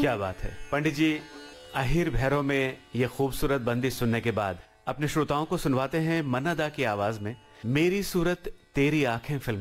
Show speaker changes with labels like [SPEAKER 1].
[SPEAKER 1] क्या बात है पंडित जी। अहिर भैरव में ये खूबसूरत बंदी सुनने के बाद अपने श्रोताओं को सुनवाते हैं मन्ना दा की आवाज में मेरी सूरत तेरी आंखें फिल्म